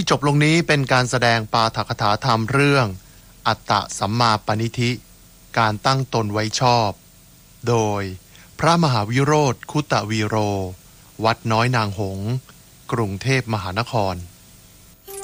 จบลงนี้เป็นการแสดงปาฐกถาธรรมเรื่องอัตตสัมมาปณิธิการตั้งตนไว้ชอบโดยพระมหาวิโรธคุตวีโรวัดน้อยนางหงส์กรุงเทพมหานคร